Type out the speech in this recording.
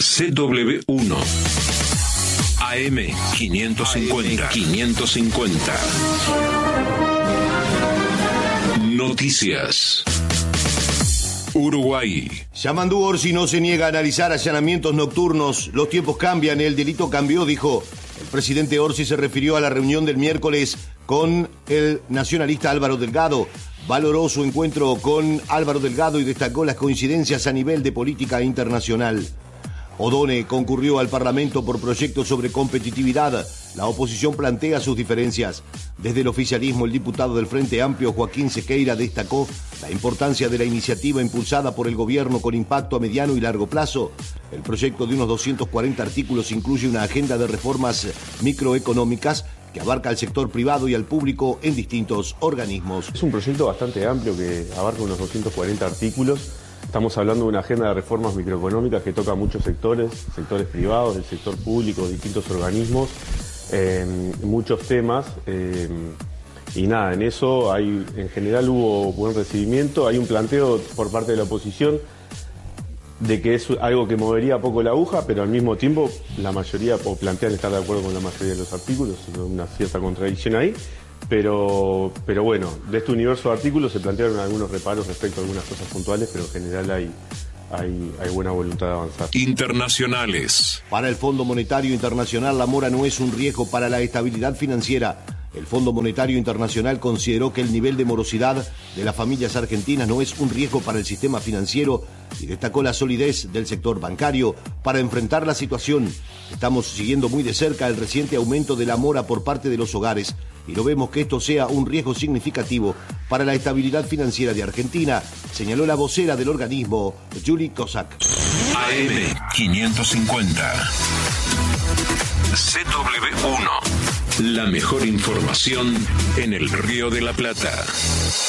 CW1 AM 550. Noticias. Uruguay. Yamandú Orsi no se niega a analizar allanamientos nocturnos. Los tiempos cambian, el delito cambió, dijo. El presidente Orsi se refirió a la reunión del miércoles con el nacionalista Álvaro Delgado. Valoró su encuentro con Álvaro Delgado y destacó las coincidencias a nivel de política internacional. Odone concurrió al Parlamento por proyectos sobre competitividad. La oposición plantea sus diferencias. Desde el oficialismo, el diputado del Frente Amplio, Joaquín Sequeira, destacó la importancia de la iniciativa impulsada por el gobierno con impacto a mediano y largo plazo. El proyecto de unos 240 artículos incluye una agenda de reformas microeconómicas que abarca al sector privado y al público en distintos organismos. Es un proyecto bastante amplio que abarca unos 240 artículos. Estamos hablando de una agenda de reformas microeconómicas que toca muchos sectores privados, el sector público, distintos organismos, muchos temas. Y nada, en eso en general hubo buen recibimiento. Hay un planteo por parte de la oposición de que es algo que movería poco la aguja, pero al mismo tiempo la mayoría plantean estar de acuerdo con la mayoría de los artículos, una cierta contradicción ahí. Pero bueno, de este universo de artículos se plantearon algunos reparos respecto a algunas cosas puntuales, pero en general hay buena voluntad de avanzar. Internacionales. Para el Fondo Monetario Internacional, la mora no es un riesgo para la estabilidad financiera. El Fondo Monetario Internacional consideró que el nivel de morosidad de las familias argentinas no es un riesgo para el sistema financiero y destacó la solidez del sector bancario para enfrentar la situación. Estamos siguiendo muy de cerca el reciente aumento de la mora por parte de los hogares y no vemos que esto sea un riesgo significativo para la estabilidad financiera de Argentina, señaló la vocera del organismo, Julie Kozak. AM 550. CW1. La mejor información en el Río de la Plata.